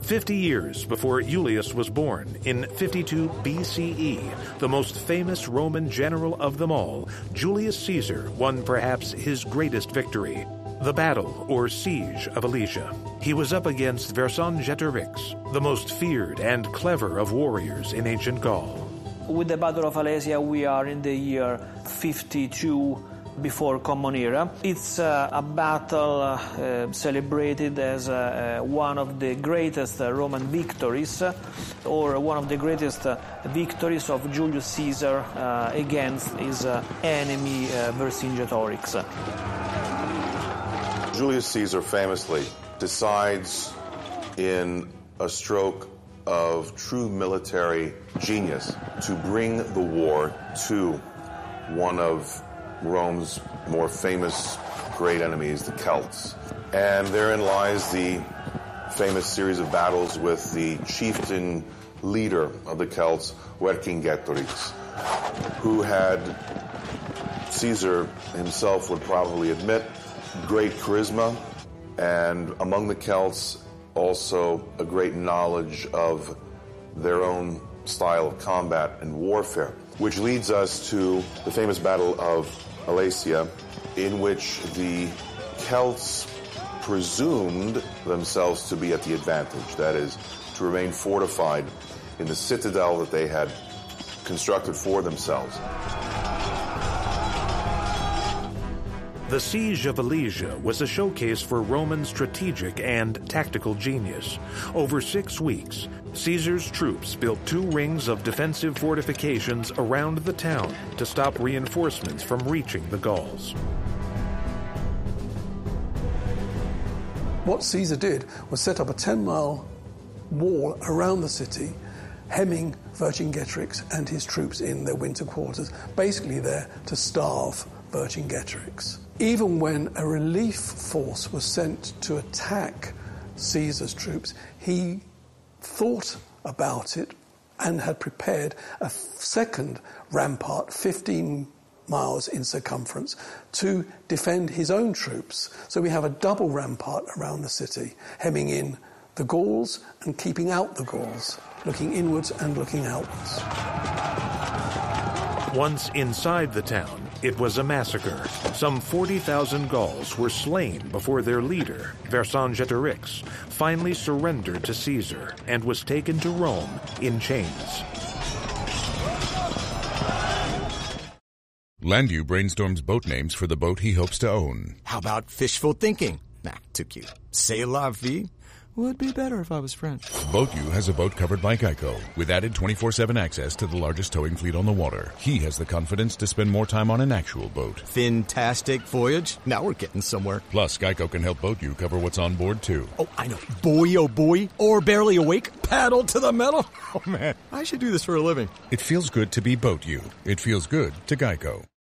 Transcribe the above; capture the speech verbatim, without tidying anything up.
Fifty years before Julius was born, in fifty-two B C E, the most famous Roman general of them all, Julius Caesar, won perhaps his greatest victory, the Battle or Siege of Alesia. He was up against Vercingetorix, the most feared and clever of warriors in ancient Gaul. With the Battle of Alesia, we are in the year fifty-two before Common Era. It's uh, a battle uh, celebrated as uh, uh, one of the greatest uh, Roman victories, uh, or one of the greatest uh, victories of Julius Caesar uh, against his uh, enemy uh, Vercingetorix. Julius Caesar famously decides in a stroke of true military genius to bring the war to one of Rome's more famous great enemies, the Celts. And therein lies the famous series of battles with the chieftain leader of the Celts, Vercingetorix, who had, Caesar himself would probably admit, great charisma, and among the Celts also a great knowledge of their own style of combat and warfare, which leads us to the famous Battle of Alesia, in which the Celts presumed themselves to be at the advantage, that is, to remain fortified in the citadel that they had constructed for themselves. The Siege of Alesia was a showcase for Roman strategic and tactical genius. Over six weeks, Caesar's troops built two rings of defensive fortifications around the town to stop reinforcements from reaching the Gauls. What Caesar did was set up a ten-mile wall around the city, hemming Vercingetorix and his troops in their winter quarters, basically there to starve Vercingetorix. Even when a relief force was sent to attack Caesar's troops, he thought about it and had prepared a second rampart, fifteen miles in circumference, to defend his own troops. So we have a double rampart around the city, hemming in the Gauls and keeping out the Gauls, looking inwards and looking outwards. Once inside the town, it was a massacre. Some forty thousand Gauls were slain before their leader, Vercingetorix, finally surrendered to Caesar and was taken to Rome in chains. Landu brainstorms boat names for the boat he hopes to own. How about fishful thinking? Nah, too cute. C'est la vie? Would be better if I was French. BoatU has a boat covered by Geico, with added twenty-four seven access to the largest towing fleet on the water. He has the confidence to spend more time on an actual boat. Fantastic voyage. Now we're getting somewhere. Plus, Geico can help BoatU cover what's on board, too. Oh, I know. Boy, oh boy. Or barely awake. Paddle to the metal. Oh, man. I should do this for a living. It feels good to be BoatU. It feels good to Geico.